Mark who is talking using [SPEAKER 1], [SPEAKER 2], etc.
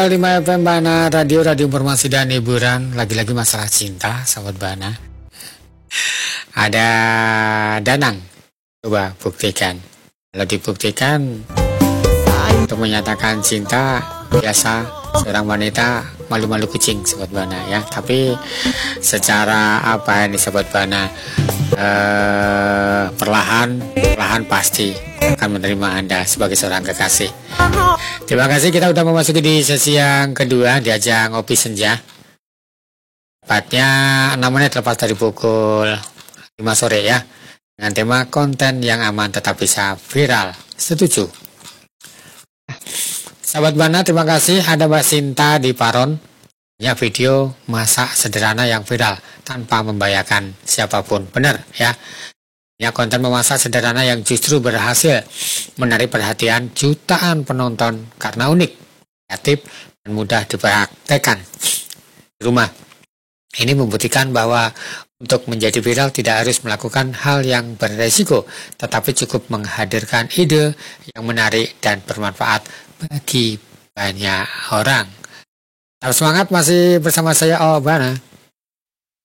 [SPEAKER 1] 5 FM Bana, radio informasi dan hiburan. Lagi-lagi masalah cinta, sahabat Bana. Ada Danang, coba buktikan. Kalau dibuktikan, untuk menyatakan cinta, biasa seorang wanita malu-malu kucing, sahabat Bana ya. Tapi secara apa ini, sahabat Bana, perlahan pasti akan menerima Anda sebagai seorang kekasih. Terima kasih, kita udah memasuki di sesi yang kedua di ajang Ngopi Senja. Tepatnya 6 menit lepas dari pukul 5 sore ya. Dengan tema konten yang aman tetap bisa viral. Setuju? Sahabat Bana, terima kasih. Ada Mbak Sinta di Paron. Ya, video masak sederhana yang viral tanpa membahayakan siapapun. Benar ya. Ya, konten memasak sederhana yang justru berhasil menarik perhatian jutaan penonton karena unik, kreatif, dan mudah dipraktekkan di rumah. Ini membuktikan bahwa untuk menjadi viral tidak harus melakukan hal yang beresiko, tetapi cukup menghadirkan ide yang menarik dan bermanfaat bagi banyak orang. Tetap semangat, masih bersama saya Bana.